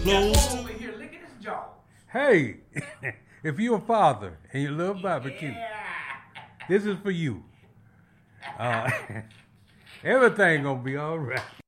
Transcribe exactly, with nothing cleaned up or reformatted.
clothes. Over here, look at his jaw. Hey, if you're a father and you love barbecue, Yeah. this is for you. Uh, everything gonna be all right.